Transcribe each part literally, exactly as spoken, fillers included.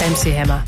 M C Hammer.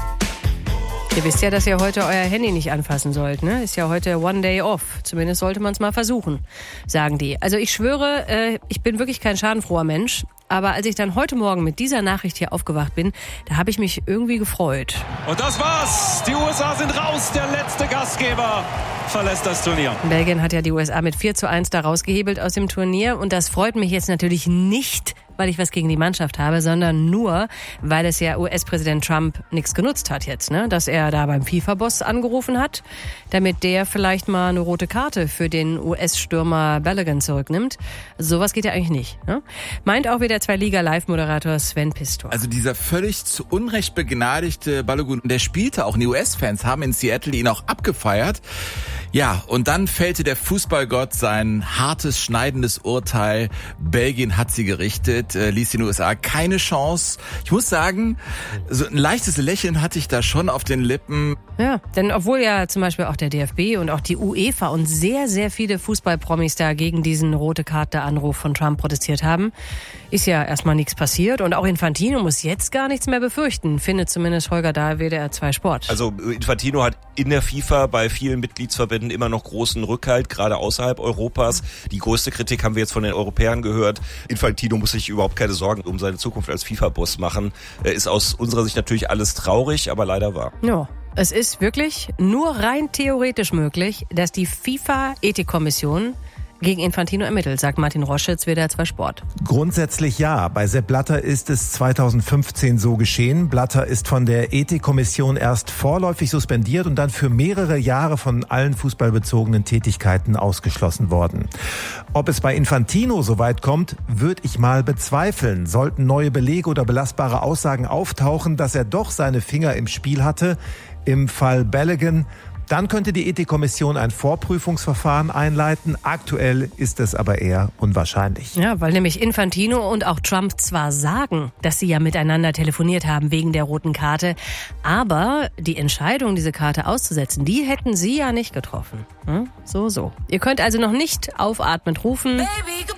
Ihr wisst ja, dass ihr heute euer Handy nicht anfassen sollt, ne? Ist ja heute One Day Off. Zumindest sollte man es mal versuchen, sagen die. Also ich schwöre, äh, ich bin wirklich kein schadenfroher Mensch. Aber als ich dann heute Morgen mit dieser Nachricht hier aufgewacht bin, da habe ich mich irgendwie gefreut. Und das war's. Die U S A sind raus. Der letzte Gastgeber verlässt das Turnier. Belgien hat ja die U S A mit vier zu eins da rausgehebelt aus dem Turnier. Und das freut mich jetzt natürlich nicht, weil ich was gegen die Mannschaft habe, sondern nur, weil es ja U S-Präsident Trump nichts genutzt hat jetzt, ne? Dass er da beim FIFA-Boss angerufen hat, damit der vielleicht mal eine rote Karte für den U S-Stürmer Balogun zurücknimmt. Sowas geht ja eigentlich nicht, ne? Meint auch wieder zwei Liga-Live-Moderator Sven Pistor. Also dieser völlig zu Unrecht begnadigte Balogun, der spielte auch, und die U S-Fans haben in Seattle ihn auch abgefeiert. Ja, und dann fällte der Fußballgott sein hartes, schneidendes Urteil. Belgien hat sie gerichtet, äh, ließ den U S A keine Chance. Ich muss sagen, so ein leichtes Lächeln hatte ich da schon auf den Lippen. Ja, denn obwohl ja zum Beispiel auch der D F B und auch die UEFA und sehr, sehr viele Fußballpromis da gegen diesen rote Karte-Anruf von Trump protestiert haben, ist ja erstmal nichts passiert. Und auch Infantino muss jetzt gar nichts mehr befürchten, findet zumindest Holger Dahl, W D R zwei Sport. Also Infantino hat in der FIFA bei vielen Mitgliedsverbänden immer noch großen Rückhalt, gerade außerhalb Europas. Die größte Kritik haben wir jetzt von den Europäern gehört. Infantino muss sich überhaupt keine Sorgen um seine Zukunft als FIFA-Boss machen. Ist aus unserer Sicht natürlich alles traurig, aber leider wahr. Ja. Es ist wirklich nur rein theoretisch möglich, dass die FIFA-Ethikkommission gegen Infantino ermittelt, sagt Martin Roschitz, W D R zwei Sport. Grundsätzlich ja. Bei Sepp Blatter ist es zweitausendfünfzehn so geschehen. Blatter ist von der Ethikkommission erst vorläufig suspendiert und dann für mehrere Jahre von allen fußballbezogenen Tätigkeiten ausgeschlossen worden. Ob es bei Infantino so weit kommt, würde ich mal bezweifeln. Sollten neue Belege oder belastbare Aussagen auftauchen, dass er doch seine Finger im Spiel hatte, im Fall Balogun, dann könnte die Ethikkommission ein Vorprüfungsverfahren einleiten. Aktuell ist es aber eher unwahrscheinlich. Ja, weil nämlich Infantino und auch Trump zwar sagen, dass sie ja miteinander telefoniert haben wegen der roten Karte, aber die Entscheidung, diese Karte auszusetzen, die hätten sie ja nicht getroffen. Hm? So, so. Ihr könnt also noch nicht aufatmend rufen. Baby.